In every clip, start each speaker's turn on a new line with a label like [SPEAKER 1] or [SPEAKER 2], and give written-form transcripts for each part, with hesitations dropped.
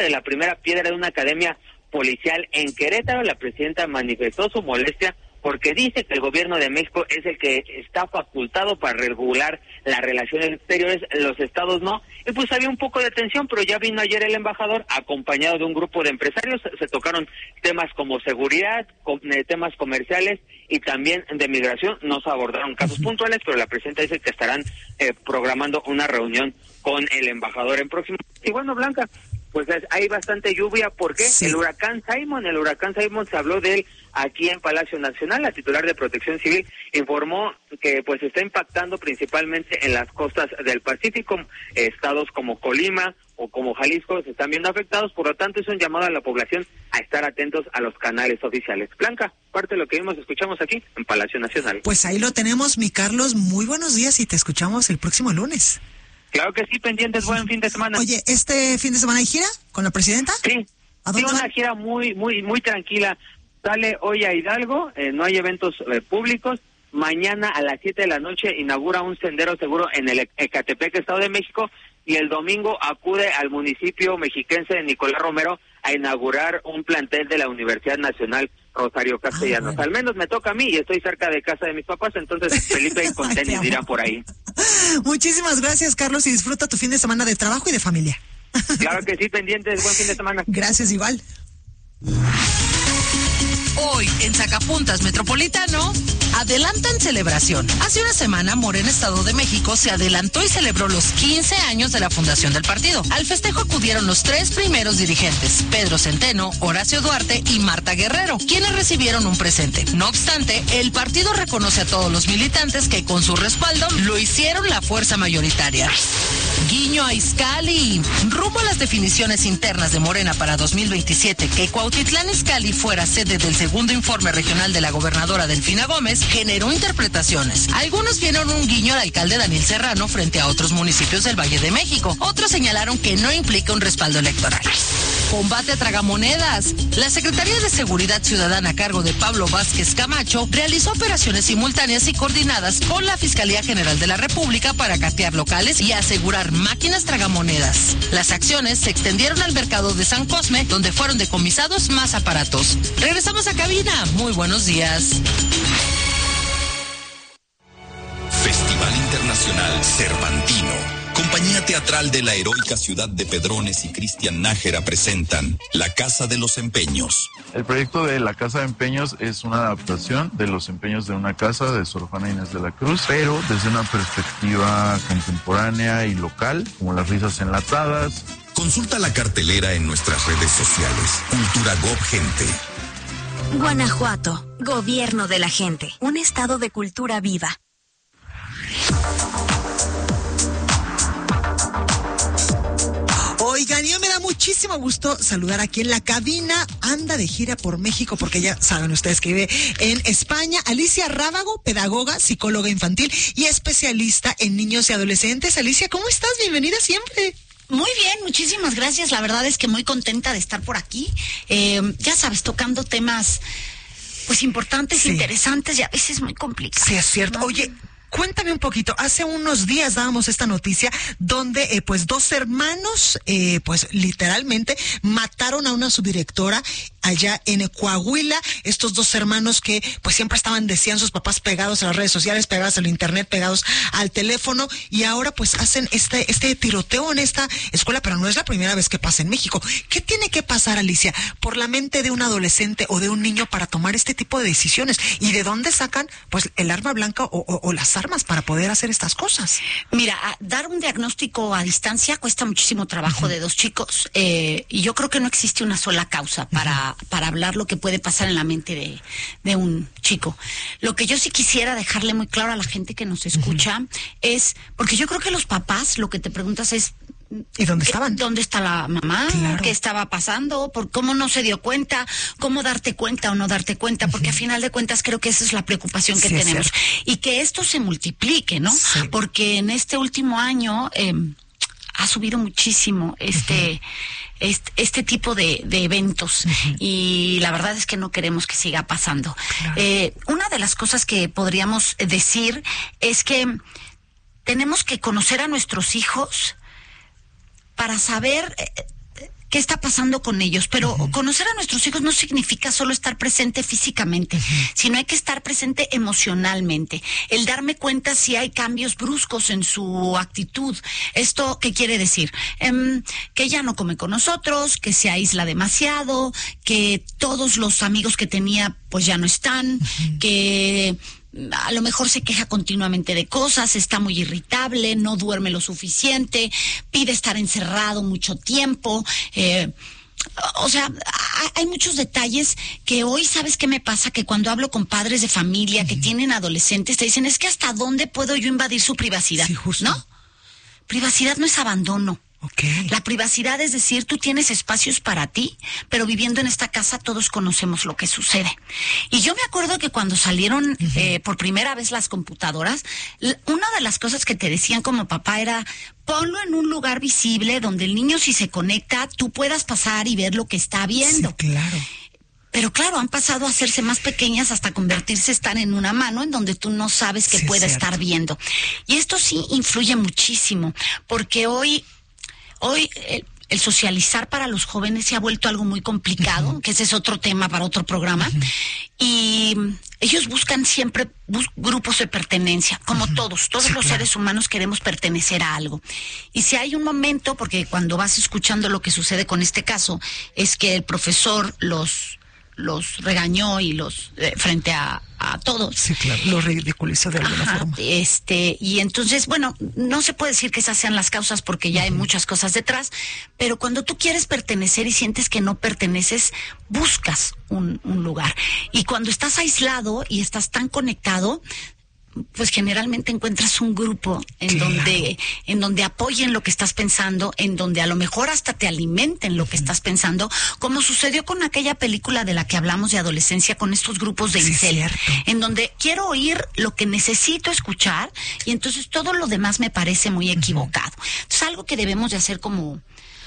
[SPEAKER 1] de la primera piedra de una academia policial en Querétaro. La presidenta manifestó su molestia porque dice que el gobierno de México es el que está facultado para regular las relaciones exteriores, los estados no, y pues había un poco de tensión, pero ya vino ayer el embajador acompañado de un grupo de empresarios. Se tocaron temas como seguridad, temas comerciales y también de migración. No se abordaron casos puntuales, pero la presidenta dice que estarán programando una reunión con el embajador en próximo. Y bueno, Blanca, pues hay bastante lluvia porque el huracán Simon se habló de él aquí en Palacio Nacional. La titular de Protección Civil informó que pues está impactando principalmente en las costas del Pacífico. Estados como Colima o como Jalisco se están viendo afectados, por lo tanto es un llamado a la población a estar atentos a los canales oficiales. Blanca, parte de lo que vimos, escuchamos aquí en Palacio Nacional.
[SPEAKER 2] Pues ahí lo tenemos, mi Carlos, muy buenos días y te escuchamos el próximo lunes.
[SPEAKER 1] Claro que sí, pendientes, buen fin de semana.
[SPEAKER 2] Oye, ¿este fin de semana hay gira con la presidenta?
[SPEAKER 1] Sí, una gira muy tranquila. Sale hoy a Hidalgo, no hay eventos públicos. Mañana a las 7 de la noche inaugura un sendero seguro en el Ecatepec, Estado de México, y el domingo acude al municipio mexiquense de Nicolás Romero a inaugurar un plantel de la Universidad Nacional Rosario Castellanos. Al menos me toca a mí y estoy cerca de casa de mis papás, entonces Felipe y con tenis dirán por ahí.
[SPEAKER 2] Muchísimas gracias, Carlos, y disfruta tu fin de semana de trabajo y de familia.
[SPEAKER 1] Claro que sí, pendientes, buen fin de semana.
[SPEAKER 2] Gracias, igual.
[SPEAKER 3] Hoy, en Sacapuntas Metropolitano, adelantan celebración. Hace una semana, Morena Estado de México se adelantó y celebró los 15 años de la fundación del partido. Al festejo acudieron los 3 primeros dirigentes, Pedro Centeno, Horacio Duarte y Marta Guerrero, quienes recibieron un presente. No obstante, el partido reconoce a todos los militantes que con su respaldo lo hicieron la fuerza mayoritaria. Guiño a Izcalli. Rumbo a las definiciones internas de Morena para 2027, que Cuautitlán Izcalli fuera sede del segundo informe regional de la gobernadora Delfina Gómez, generó interpretaciones. Algunos vieron un guiño al alcalde Daniel Serrano frente a otros municipios del Valle de México. Otros señalaron que no implica un respaldo electoral. Combate a tragamonedas. La Secretaría de Seguridad Ciudadana a cargo de Pablo Vázquez Camacho realizó operaciones simultáneas y coordinadas con la Fiscalía General de la República para catear locales y asegurar máquinas tragamonedas. Las acciones se extendieron al mercado de San Cosme, donde fueron decomisados más aparatos. Regresamos a cabina. Muy buenos días.
[SPEAKER 4] Festival Internacional Cervantino. Compañía Teatral de la heroica ciudad de Pedrones y Cristian Nájera presentan La Casa de los Empeños.
[SPEAKER 5] El proyecto de La Casa de Empeños es una adaptación de los empeños de una casa de Sor Juana Inés de la Cruz, pero desde una perspectiva contemporánea y local, como las risas enlatadas.
[SPEAKER 4] Consulta la cartelera en nuestras redes sociales. Cultura Gov Gente.
[SPEAKER 6] Guanajuato, gobierno de la gente, un estado de cultura viva.
[SPEAKER 2] Oigan, yo me da muchísimo gusto saludar aquí en la cabina. Anda de gira por México, porque ya saben ustedes que vive en España. Alicia Rábago, pedagoga, psicóloga infantil y especialista en niños y adolescentes. Alicia, ¿cómo estás? Bienvenida siempre.
[SPEAKER 7] Muy bien, muchísimas gracias. La verdad es que muy contenta de estar por aquí. Ya sabes, tocando temas pues importantes, interesantes y a veces muy complicados.
[SPEAKER 2] Sí, es cierto. ¿No? Oye, cuéntame un poquito, hace unos días dábamos esta noticia donde pues 2 hermanos pues literalmente mataron a una subdirectora allá en Coahuila. Estos 2 hermanos que pues siempre decían sus papás pegados a las redes sociales, pegados al internet, pegados al teléfono, y ahora pues hacen este tiroteo en esta escuela, pero no es la primera vez que pasa en México. ¿Qué tiene que pasar, Alicia, por la mente de un adolescente o de un niño para tomar este tipo de decisiones? ¿Y de dónde sacan pues el arma blanca o las armas para poder hacer estas cosas?
[SPEAKER 7] Mira, dar un diagnóstico a distancia cuesta muchísimo trabajo de 2 chicos, y yo creo que no existe una sola causa para hablar lo que puede pasar en la mente de un chico. Lo que yo sí quisiera dejarle muy claro a la gente que nos escucha es, porque yo creo que los papás lo que te preguntas es,
[SPEAKER 2] ¿y dónde estaban?
[SPEAKER 7] ¿Dónde está la mamá? Claro. ¿Qué estaba pasando? ¿Cómo no se dio cuenta? ¿Cómo darte cuenta o no darte cuenta? Porque a final de cuentas creo que esa es la preocupación que tenemos. Y que esto se multiplique, ¿no? Sí. Porque en este último año ha subido muchísimo este tipo de eventos, y la verdad es que no queremos que siga pasando. Claro. Una de las cosas que podríamos decir es que tenemos que conocer a nuestros hijos para saber qué está pasando con ellos. Pero conocer a nuestros hijos no significa solo estar presente físicamente, sino hay que estar presente emocionalmente. El darme cuenta si hay cambios bruscos en su actitud. ¿Esto qué quiere decir? Que ya no come con nosotros, que se aísla demasiado, que todos los amigos que tenía pues ya no están, que a lo mejor se queja continuamente de cosas, está muy irritable, no duerme lo suficiente, pide estar encerrado mucho tiempo. O sea, hay muchos detalles que hoy, ¿sabes qué me pasa? Que cuando hablo con padres de familia que tienen adolescentes, te dicen, es que ¿hasta dónde puedo yo invadir su privacidad?
[SPEAKER 2] Sí, justo.
[SPEAKER 7] ¿No? Privacidad no es abandono.
[SPEAKER 2] Okay.
[SPEAKER 7] La privacidad es decir, tú tienes espacios para ti, pero viviendo en esta casa todos conocemos lo que sucede. Y yo me acuerdo que cuando salieron por primera vez las computadoras, una de las cosas que te decían como papá era, ponlo en un lugar visible donde el niño, si se conecta, tú puedas pasar y ver lo que está viendo.
[SPEAKER 2] Sí, claro.
[SPEAKER 7] Pero claro, han pasado a hacerse más pequeñas hasta convertirse, estar en una mano en donde tú no sabes que pueda estar viendo. Y esto sí influye muchísimo, porque hoy el socializar para los jóvenes se ha vuelto algo muy complicado, que ese es otro tema para otro programa, y ellos buscan siempre grupos de pertenencia, como todos los seres humanos queremos pertenecer a algo. Y si hay un momento, porque cuando vas escuchando lo que sucede con este caso, es que el profesor los regañó y los frente a todos.
[SPEAKER 2] Sí, claro, los ridiculizó de alguna forma.
[SPEAKER 7] Y entonces, bueno, no se puede decir que esas sean las causas porque ya hay muchas cosas detrás, pero cuando tú quieres pertenecer y sientes que no perteneces, buscas un lugar. Y cuando estás aislado y estás tan conectado, pues generalmente encuentras un grupo en donde apoyen lo que estás pensando, en donde a lo mejor hasta te alimenten lo que estás pensando, como sucedió con aquella película de la que hablamos de adolescencia, con estos grupos de incel, en donde quiero oír lo que necesito escuchar y entonces todo lo demás me parece muy equivocado. Entonces algo que debemos de hacer como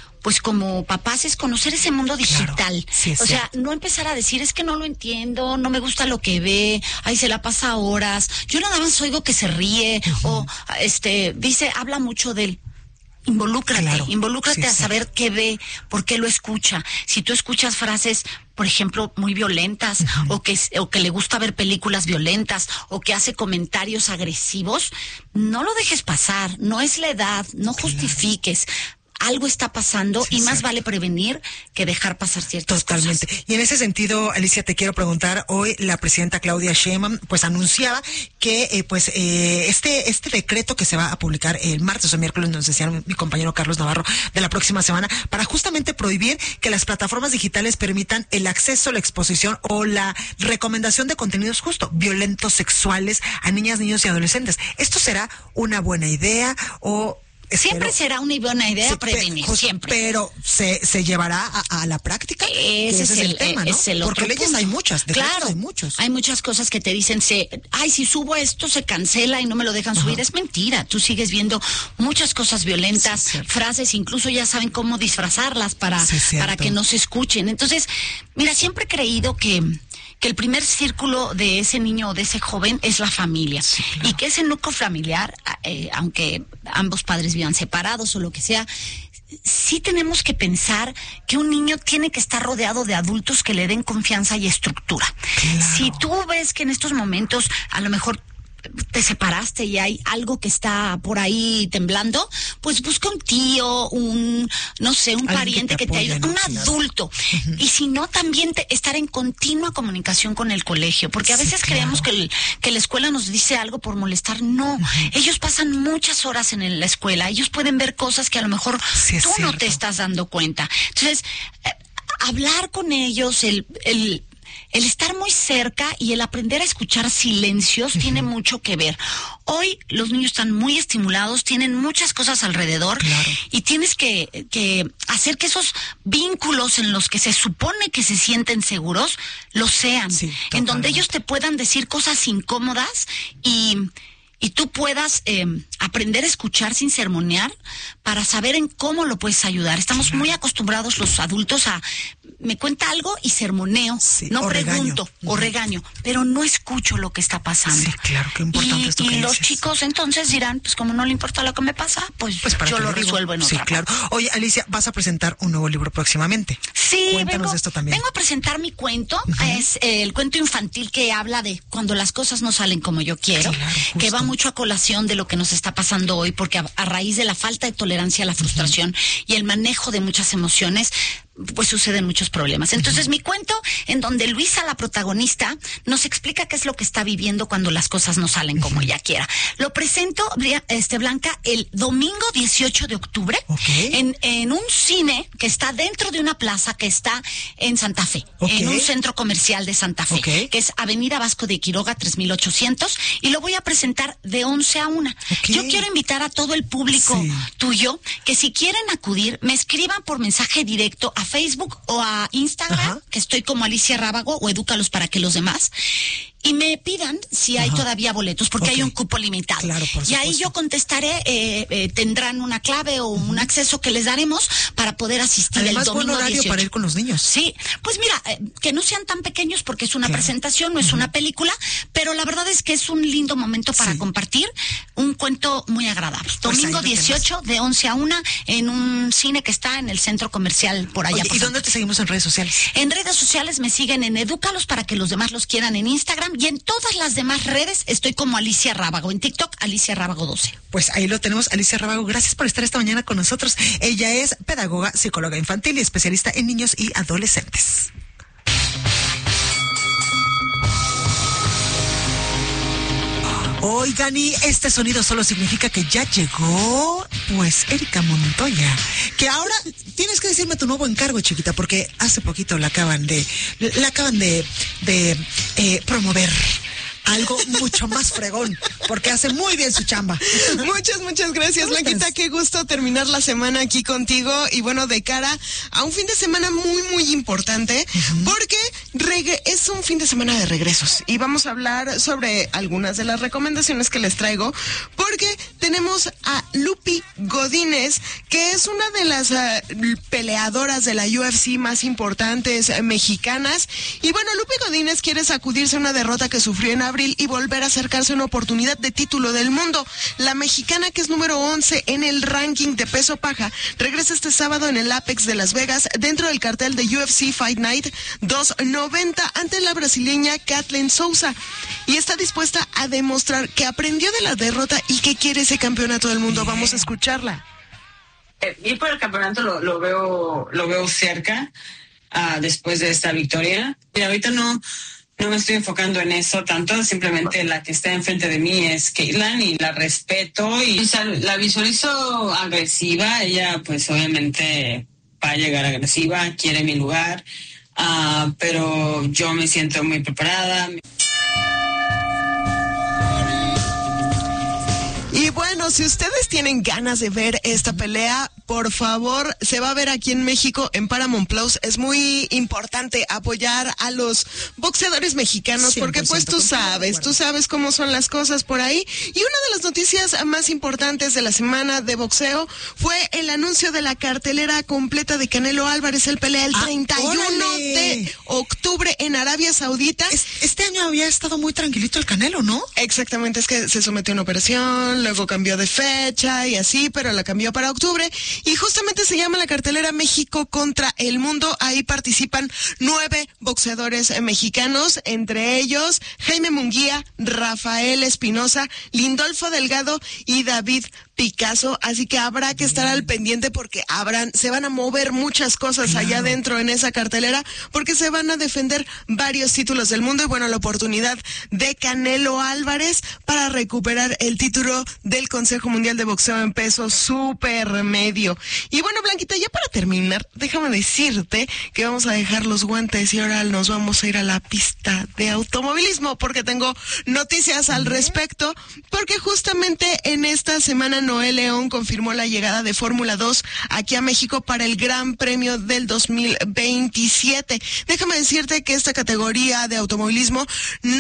[SPEAKER 7] papás es conocer ese mundo digital.
[SPEAKER 2] Claro,
[SPEAKER 7] o sea, no empezar a decir, es que no lo entiendo, no me gusta lo que ve, ay, se la pasa horas, yo nada más oigo que se ríe, o dice, habla mucho de él. Involúcrate a saber qué ve, por qué lo escucha. Si tú escuchas frases, por ejemplo, muy violentas, o que le gusta ver películas violentas, o que hace comentarios agresivos, no lo dejes pasar, no es la edad, no justifiques. Algo está pasando y más vale prevenir que dejar pasar ciertas cosas.
[SPEAKER 2] Totalmente. Y en ese sentido, Alicia, te quiero preguntar, hoy la presidenta Claudia Sheinbaum pues anunciaba que este decreto que se va a publicar el martes o miércoles, nos decía mi compañero Carlos Navarro, de la próxima semana, para justamente prohibir que las plataformas digitales permitan el acceso, la exposición o la recomendación de contenidos violentos, sexuales a niñas, niños y adolescentes. ¿Esto será una buena idea o...?
[SPEAKER 7] Siempre será una buena idea prevenir, siempre.
[SPEAKER 2] Pero ¿se llevará a la práctica?
[SPEAKER 7] Ese es el tema, ¿no?
[SPEAKER 2] Porque leyes punto. Hay muchas,
[SPEAKER 7] claro,
[SPEAKER 2] hay muchos.
[SPEAKER 7] Hay muchas cosas que te dicen, si subo esto se cancela y no me lo dejan subir. Es mentira, tú sigues viendo muchas cosas violentas, frases, incluso ya saben cómo disfrazarlas para que no se escuchen. Entonces, mira, siempre he creído que el primer círculo de ese niño o de ese joven es la familia. Sí, claro. Y que ese núcleo familiar, aunque ambos padres vivan separados o lo que sea, sí tenemos que pensar que un niño tiene que estar rodeado de adultos que le den confianza y estructura. Claro. Si tú ves que en estos momentos a lo mejor te separaste y hay algo que está por ahí temblando, pues busca un tío, un pariente que te ayude, un adulto. Y si no, también estar en continua comunicación con el colegio, porque a veces creemos que la escuela nos dice algo por molestar. No, ellos pasan muchas horas en la escuela, ellos pueden ver cosas que a lo mejor tú no te estás dando cuenta. Entonces, hablar con ellos, el estar muy cerca y el aprender a escuchar silencios tiene mucho que ver. Hoy los niños están muy estimulados, tienen muchas cosas alrededor y tienes que hacer que esos vínculos en los que se supone que se sienten seguros, lo sean. En donde ellos te puedan decir cosas incómodas y y tú puedas aprender a escuchar sin sermonear para saber en cómo lo puedes ayudar. Estamos muy acostumbrados los adultos a me cuenta algo y sermoneo, no pregunto o regaño, pero no escucho lo que está pasando.
[SPEAKER 2] Sí, claro, qué importante esto que dices.
[SPEAKER 7] Y los chicos entonces dirán, pues como no le importa lo que me pasa, pues yo lo resuelvo en otra.
[SPEAKER 2] Sí, claro. Oye, Alicia, vas a presentar un nuevo libro próximamente.
[SPEAKER 7] Sí,
[SPEAKER 2] cuéntanos de esto también.
[SPEAKER 7] Vengo a presentar mi cuento, es el cuento infantil que habla de cuando las cosas no salen como yo quiero, que va mucho a colación de lo que nos está pasando hoy, porque a raíz de la falta de tolerancia a la frustración y el manejo de muchas emociones, pues suceden muchos problemas. Entonces, mi cuento, en donde Luisa, la protagonista, nos explica qué es lo que está viviendo cuando las cosas no salen como ella quiera. Lo presento, Blanca, el domingo 18 de octubre, en un cine que está dentro de una plaza que está en Santa Fe, en un centro comercial de Santa Fe, que es Avenida Vasco de Quiroga 3800, y lo voy a presentar de 11 a 1. Yo quiero invitar a todo el público tuyo que si quieren acudir, me escriban por mensaje directo a Facebook o a Instagram, que estoy como Alicia Rábago, o Edúcalos para que los demás, y me pidan si hay todavía boletos, porque hay un cupo limitado.
[SPEAKER 2] Claro, por supuesto.
[SPEAKER 7] Y ahí yo contestaré, tendrán una clave o un acceso que les daremos para poder asistir.
[SPEAKER 2] Además,
[SPEAKER 7] el domingo
[SPEAKER 2] buen horario
[SPEAKER 7] 18.
[SPEAKER 2] para ir con los niños.
[SPEAKER 7] Sí, pues mira, que no sean tan pequeños porque es una presentación, no es una película, pero la verdad es que es un lindo momento para compartir un cuento muy agradable.
[SPEAKER 2] Pues
[SPEAKER 7] domingo 18 de 11 a 1 en un cine que está en el centro comercial por allá.
[SPEAKER 2] Oye, ¿y dónde te seguimos en redes sociales?
[SPEAKER 7] En redes sociales me siguen en Edúcalos para que los demás los quieran en Instagram, y en todas las demás redes estoy como Alicia Rábago. En TikTok, Alicia Rábago 12.
[SPEAKER 2] Pues ahí lo tenemos, Alicia Rábago. Gracias por estar esta mañana con nosotros. Ella es pedagoga, psicóloga infantil y especialista en niños y adolescentes. Oigan, y este sonido solo significa que ya llegó, pues, Erika Montoya. Que ahora tienes que decirme tu nuevo encargo, chiquita, porque hace poquito la acaban de promover. Algo mucho más fregón, porque hace muy bien su chamba.
[SPEAKER 8] Muchas gracias, Blanquita. Qué gusto terminar la semana aquí contigo. Y bueno, de cara a un fin de semana muy importante, porque es un fin de semana de regresos. Y vamos a hablar sobre algunas de las recomendaciones que les traigo, porque tenemos a Lupi Godínez, que es una de las peleadoras de la UFC más importantes mexicanas. Y bueno, Lupi Godínez quiere sacudirse una derrota que sufrió en abril y volver a acercarse a una oportunidad de título del mundo. La mexicana, que es número 11 en el ranking de peso paja, regresa este sábado en el Apex de Las Vegas dentro del cartel de UFC Fight Night 290 ante la brasileña Kathleen Souza, y está dispuesta a demostrar que aprendió de la derrota y que quiere ese campeonato del mundo. Vamos a escucharla.
[SPEAKER 9] Ir por el campeonato lo veo cerca después de esta victoria. Y ahorita no me estoy enfocando en eso tanto, simplemente la que está enfrente de mí es Caitlin y la respeto y la visualizo agresiva. Ella pues obviamente va a llegar agresiva, quiere mi lugar, pero yo me siento muy preparada.
[SPEAKER 8] Y bueno, si ustedes tienen ganas de ver esta pelea, por favor, se va a ver aquí en México en Paramount Plus. Es muy importante apoyar a los boxeadores mexicanos porque pues tú sabes cómo son las cosas por ahí. Y una de las noticias más importantes de la semana de boxeo fue el anuncio de la cartelera completa de Canelo Álvarez. Él pelea el 31 de octubre en Arabia Saudita.
[SPEAKER 2] Este año había estado muy tranquilito el Canelo, ¿no?
[SPEAKER 8] Exactamente, es que se sometió a una operación, luego cambió de fecha y así, pero la cambió para octubre. Y justamente se llama la cartelera México contra el Mundo. Ahí participan 9 boxeadores mexicanos, entre ellos Jaime Munguía, Rafael Espinosa, Lindolfo Delgado y David Picasso. Así que habrá que estar al pendiente porque se van a mover muchas cosas allá adentro en esa cartelera, porque se van a defender varios títulos del mundo. Y bueno, la oportunidad de Canelo Álvarez para recuperar el título del Consejo Mundial de Boxeo en peso supermedio. Y bueno, Blanquita, ya para terminar, déjame decirte que vamos a dejar los guantes y ahora nos vamos a ir a la pista de automovilismo, porque tengo noticias al respecto, porque justamente en esta semana Noé León confirmó la llegada de Fórmula 2 aquí a México para el Gran Premio del 2027. Déjame decirte que esta categoría de automovilismo no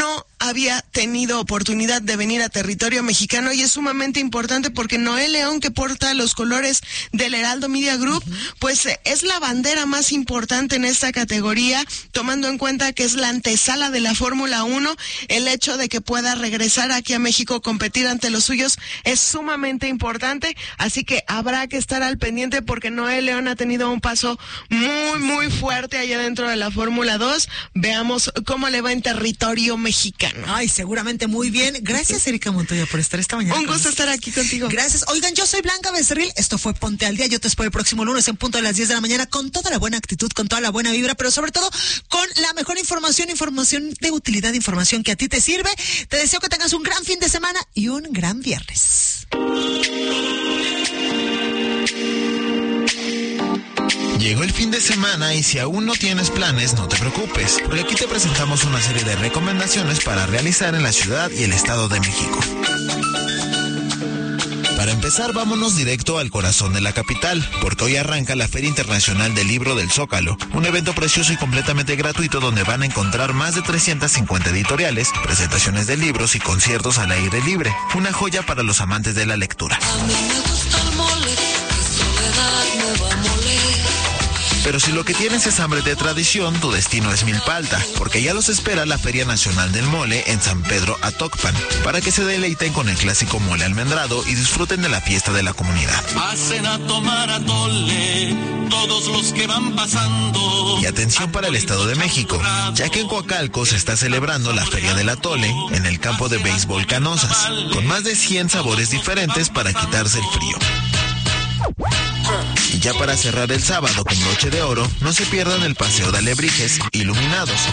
[SPEAKER 8] había tenido oportunidad de venir a territorio mexicano y es sumamente importante porque Noé León, que porta los colores del Heraldo Media Group, pues es la bandera más importante en esta categoría, tomando en cuenta que es la antesala de la Fórmula 1. El hecho de que pueda regresar aquí a México, competir ante los suyos, es sumamente importante, así que habrá que estar al pendiente porque Noé León ha tenido un paso muy fuerte allá dentro de la Fórmula 2. Veamos cómo le va en territorio mexicano.
[SPEAKER 2] Ay, seguramente muy bien. Gracias, Erika Montoya, por estar esta mañana.
[SPEAKER 8] Un gusto estar aquí contigo.
[SPEAKER 2] Gracias. Oigan, yo soy Blanca Becerril. Esto fue Ponte al Día. Yo te espero el próximo lunes en punto de las 10 de la mañana con toda la buena actitud, con toda la buena vibra, pero sobre todo con la mejor información de utilidad, información que a ti te sirve. Te deseo que tengas un gran fin de semana y un gran viernes.
[SPEAKER 10] Llegó el fin de semana y si aún no tienes planes, no te preocupes, porque aquí te presentamos una serie de recomendaciones para realizar en la Ciudad y el Estado de México. Para empezar, vámonos directo al corazón de la capital, porque hoy arranca la Feria Internacional del Libro del Zócalo, un evento precioso y completamente gratuito donde van a encontrar más de 350 editoriales, presentaciones de libros y conciertos al aire libre, una joya para los amantes de la lectura.
[SPEAKER 11] A mí me gusta el mole, que soledad me va a moler.
[SPEAKER 10] Pero si lo que tienes es hambre de tradición, tu destino es Milpa Alta, porque ya los espera la Feria Nacional del Mole en San Pedro Atocpan, para que se deleiten con el clásico mole almendrado y disfruten de la fiesta de la comunidad.
[SPEAKER 11] Hacen a tomar atole todos los que van pasando.
[SPEAKER 10] Y atención para el Estado de México, ya que en Coacalco se está celebrando la Feria del Atole en el campo de béisbol Canosas, con más de 100 sabores diferentes para quitarse el frío. Y ya para cerrar el sábado con broche de oro, no se pierdan el paseo de alebrijes iluminados,